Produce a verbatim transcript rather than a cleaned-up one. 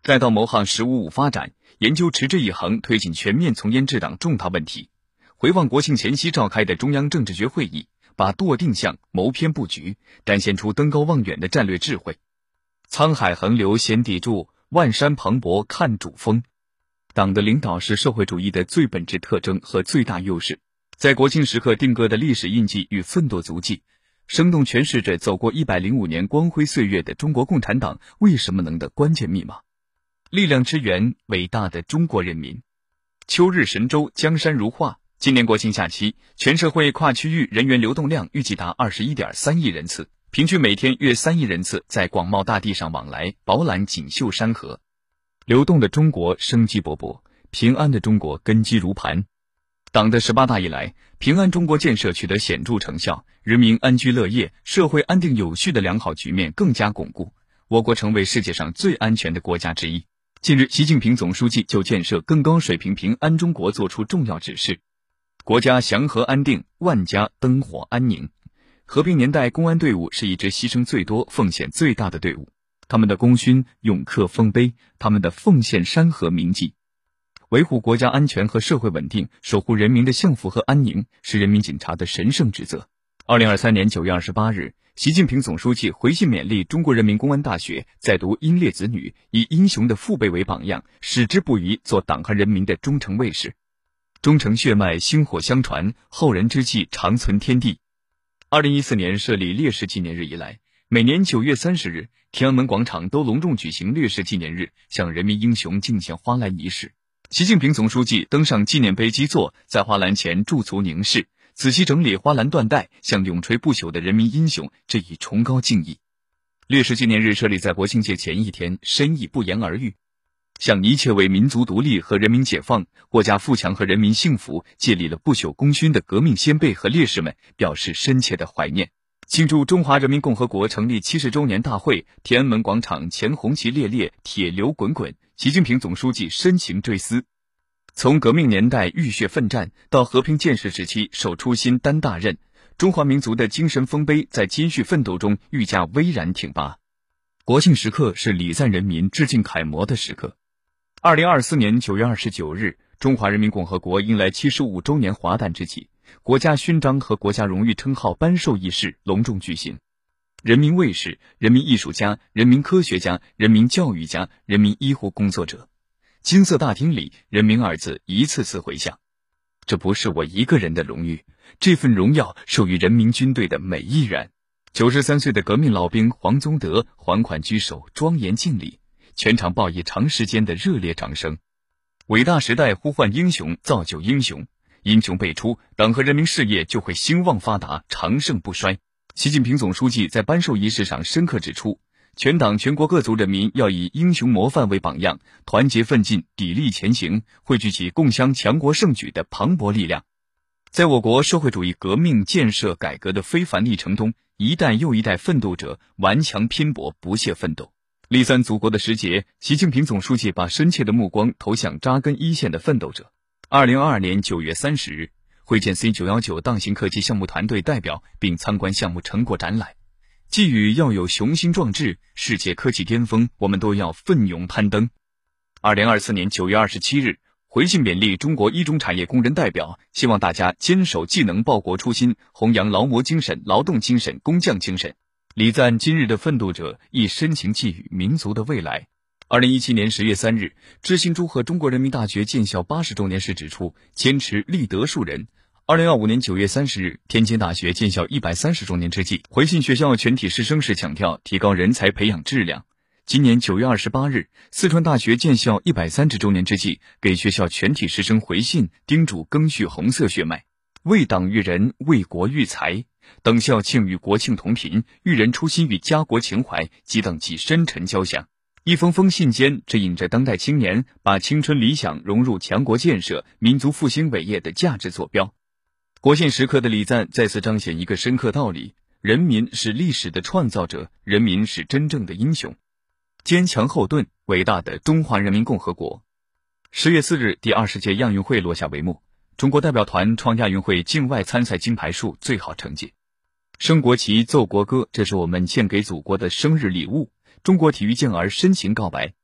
再到谋划“十五五”发展，研究持之以恒推进全面从严治党重大问题。回望国庆前夕召开的中央政治局会议，把舵定向，谋篇布局，展现出登高望远的战略智慧。沧海横流显砥柱，万山磅礴看主峰。党的领导是社会主义的最本质特征和最大优势，在国庆时刻定格的历史印记与奋斗足迹，生动诠释着走过一百零五年光辉岁月的中国共产党为什么能的关键密码。力量之源，伟大的中国人民。秋日神州，江山如画。今年国庆假期，全社会跨区域人员流动量预计达 二十一点三亿人次，平均每天约三亿人次在广袤大地上往来，饱览锦绣山河。流动的中国生机勃勃，平安的中国根基如磐。党的十八大以来，平安中国建设取得显著成效，人民安居乐业、社会安定有序的良好局面更加巩固，我国成为世界上最安全的国家之一。近日，习近平总书记就建设更高水平平安中国作出重要指示。国家祥和安定，万家灯火安宁。和平年代公安队伍是一支牺牲最多、奉献最大的队伍，他们的功勋永刻丰碑，他们的奉献山河铭记。维护国家安全和社会稳定，守护人民的幸福和安宁，是人民警察的神圣职责。二零二三年九月二十八日，习近平总书记回信勉励中国人民公安大学在读英烈子女，以英雄的父辈为榜样，矢志不渝做党和人民的忠诚卫士。忠诚血脉薪火相传，后人之气长存天地。二零一四年设立烈士纪念日以来，每年九月三十日，天安门广场都隆重举行烈士纪念日，向人民英雄敬献花篮仪式。习近平总书记登上纪念碑基座，在花篮前驻足凝视，仔细整理花篮缎带，向永垂不朽的人民英雄致以崇高敬意。烈士纪念日设立在国庆节前一天，深意不言而喻，向一切为民族独立和人民解放、国家富强和人民幸福建立了不朽功勋的革命先辈和烈士们表示深切的怀念。庆祝中华人民共和国成立七十周年大会，天安门广场前红旗猎猎，铁流滚滚，习近平总书记深情追思。从革命年代浴血奋战到和平建设时期守初心担大任，中华民族的精神丰碑在艰巨奋斗中愈加巍然挺拔。国庆时刻是礼赞人民、致敬楷模的时刻。二零二四年九月二十九日，中华人民共和国迎来七十五周年华诞之际，国家勋章和国家荣誉称号颁授仪式隆重举行。人民卫士、人民艺术家、人民科学家、人民教育家、人民医护工作者，金色大厅里人民二字一次次回响。这不是我一个人的荣誉，这份荣耀授予人民军队的每一员。九十三岁的革命老兵黄宗德缓缓居首，庄严敬礼，全场报以长时间的热烈掌声。伟大时代呼唤英雄，造就英雄，英雄辈出，党和人民事业就会兴旺发达，长盛不衰。习近平总书记在颁授仪式上深刻指出，全党全国各族人民要以英雄模范为榜样，团结奋进，砥砺前行，汇聚起共襄强国盛举的磅礴力量。在我国社会主义革命建设改革的非凡历程中，一代又一代奋斗者顽强拼搏，不懈奋斗。立赞祖国的时节，习近平总书记把深切的目光投向扎根一线的奋斗者。二零二二年九月三十日，会见 C 九一九 大型科技项目团队代表，并参观项目成果展览。寄语要有雄心壮志，世界科技巅峰，我们都要奋勇攀登。二零二四年九月二十七日，回信勉励中国一中产业工人代表，希望大家坚守技能报国初心，弘扬劳模精神、劳动精神、工匠精神，礼赞今日的奋斗者，亦深情寄予民族的未来。二零一七年十月三日，致信祝贺中国人民大学建校八十周年时指出，坚持立德树人。二零二五年九月三十日，天津大学建校一百三十周年之际，回信学校全体师生时强调提高人才培养质量。今年九月二十八日，四川大学建校一百三十周年之际，给学校全体师生回信，叮嘱赓续红色血脉，为党育人，为国育才。等校庆与国庆同频，育人初心与家国情怀，即等其深沉交响。一封封信间指引着当代青年把青春理想融入强国建设、民族复兴伟业的价值坐标。国庆时刻的礼赞再次彰显一个深刻道理：人民是历史的创造者，人民是真正的英雄。坚强后盾，伟大的中华人民共和国。十月四日，第二十届亚运会落下帷幕，中国代表团创亚运会境外参赛金牌数最好成绩。升国旗、奏国歌，这是我们献给祖国的生日礼物。中国体育健儿深情告白，